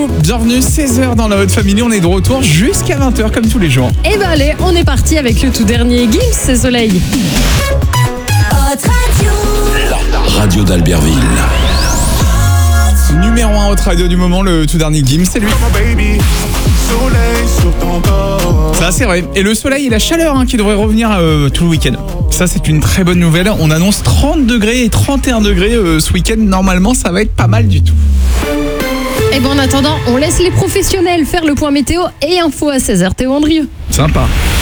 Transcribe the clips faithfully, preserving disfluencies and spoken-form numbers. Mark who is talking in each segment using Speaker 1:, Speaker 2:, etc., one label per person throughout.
Speaker 1: Radio, bienvenue, seize heures dans la Haute Family, on est de retour jusqu'à vingt heures comme tous les jours.
Speaker 2: Et ben allez, on est parti avec le tout dernier Gims, c'est Soleil.
Speaker 3: Haute Radio.
Speaker 4: La radio d'Albertville.
Speaker 1: Numéro un Haute Radio du moment, le tout dernier Gims, c'est lui. Ça c'est vrai, et le soleil et la chaleur hein, qui devraient revenir euh, tout le week-end. Ça c'est une très bonne nouvelle, on annonce trente degrés et trente et un degrés euh, ce week-end, normalement ça va être pas mal du tout.
Speaker 2: Et ben en attendant, on laisse les professionnels faire le point météo et info à seize heures, Théo Andrieux.
Speaker 1: Sympa.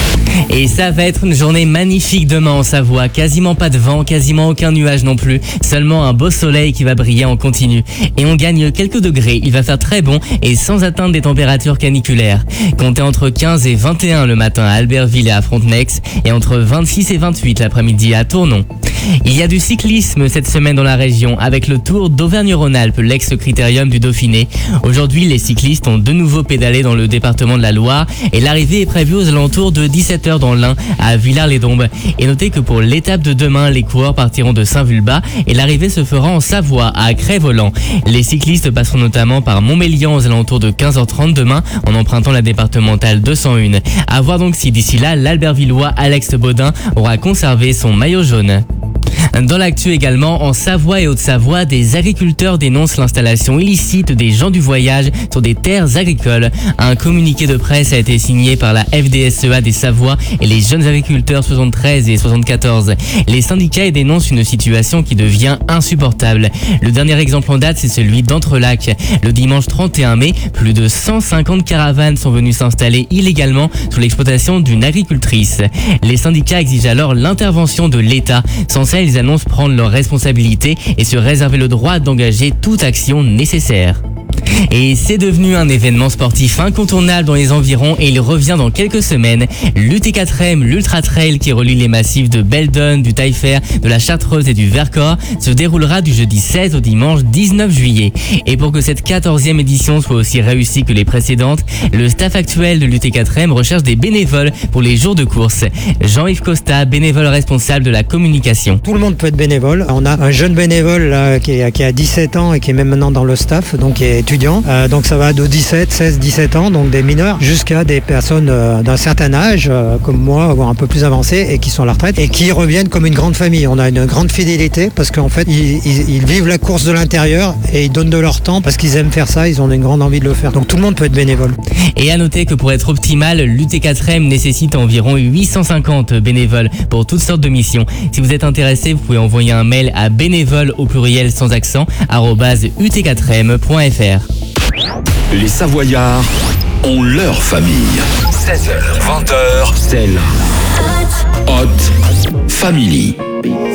Speaker 5: Et ça va être une journée magnifique demain en Savoie. Quasiment pas de vent, quasiment aucun nuage non plus. Seulement un beau soleil qui va briller en continu. Et on gagne quelques degrés. Il va faire très bon et sans atteindre des températures caniculaires. Comptez entre quinze et vingt et un le matin à Albertville et à Frontenac. Et entre vingt-six et vingt-huit l'après-midi à Tournon. Il y a du cyclisme cette semaine dans la région avec le Tour d'Auvergne-Rhône-Alpes, l'ex-critérium du Dauphiné. Aujourd'hui, les cyclistes ont de nouveau pédalé dans le département de la Loire et l'arrivée est prévue aux alentours de dix-sept heures dans l'Ain à Villars-les-Dombes. Et notez que pour l'étape de demain, les coureurs partiront de Saint-Vulbas et l'arrivée se fera en Savoie à Crest-Voland. Les cyclistes passeront notamment par Montmélian aux alentours de quinze heures trente demain en empruntant la départementale deux cent un. À voir donc si d'ici là, l'Albertvillois Alex Baudin aura conservé son maillot jaune. Dans l'actu également, en Savoie et Haute-Savoie, des agriculteurs dénoncent l'installation illicite des gens du voyage sur des terres agricoles. Un communiqué de presse a été signé par la F D S E A des Savoies et les jeunes agriculteurs soixante-treize et soixante-quatorze. Les syndicats dénoncent une situation qui devient insupportable. Le dernier exemple en date, c'est celui d'Entrelacs. Le dimanche trente et un mai, plus de cent cinquante caravanes sont venues s'installer illégalement sur l'exploitation d'une agricultrice. Les syndicats exigent alors l'intervention de l'État. Sans ça, ils annoncent prendre leurs responsabilités et se réserver le droit d'engager toute action nécessaire. Et c'est devenu un événement sportif incontournable dans les environs et il revient dans quelques semaines. L'U T quatre M, l'Ultra Trail qui relie les massifs de Beldon, du Taillefer, de la Chartreuse et du Vercors se déroulera du jeudi seize au dimanche dix-neuf juillet. Et pour que cette quatorzième édition soit aussi réussie que les précédentes, le staff actuel de l'U T quatre M recherche des bénévoles pour les jours de course. Jean-Yves Costa, bénévole responsable de la communication.
Speaker 6: Tout le monde peut être bénévole. On a un jeune bénévole là, qui, est, qui a dix-sept ans et qui est même maintenant dans le staff, donc qui est étudiant. Euh, donc ça va de dix-sept, seize, dix-sept ans, donc des mineurs, jusqu'à des personnes euh, d'un certain âge, euh, comme moi, voire un peu plus avancées, et qui sont à la retraite, et qui reviennent comme une grande famille. On a une grande fidélité, parce qu'en fait, ils, ils, ils vivent la course de l'intérieur, et ils donnent de leur temps, parce qu'ils aiment faire ça, ils ont une grande envie de le faire. Donc tout le monde peut être bénévole.
Speaker 5: Et à noter que pour être optimal, l'U T quatre M nécessite environ huit cent cinquante bénévoles pour toutes sortes de missions. Si vous êtes intéressé, vous pouvez envoyer un mail à bénévoles au pluriel sans accent, arobase u t quatre m point f r.
Speaker 4: Les Savoyards ont leur famille. seize heures, vingt heures, c'est la Haute Family.